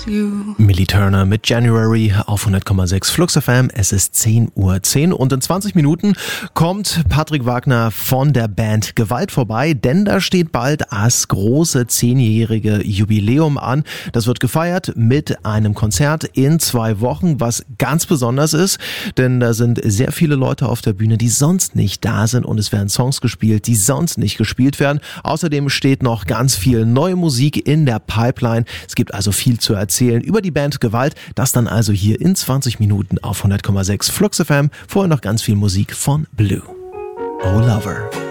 you. Millie Turner mit January auf 100,6 Flux FM. Es ist 10:10 Uhr und in 20 Minuten kommt Patrick Wagner von der Band Gewalt vorbei, denn da steht bald das große 10-jährige Jubiläum an. Das wird gefeiert mit einem Konzert in 2 Wochen, was ganz besonders ist, denn da sind sehr viele Leute auf der Bühne, die sonst nicht da sind und es werden Songs gespielt, die sonst nicht gespielt werden. Außerdem steht noch ganz viel neue Musik in der Pipeline. Es gibt also viel zu erzählen über die Band Gewalt. Das dann also hier in 20 Minuten auf 100,6 Flux FM. Vorher noch ganz viel Musik von Blue. Oh Lover.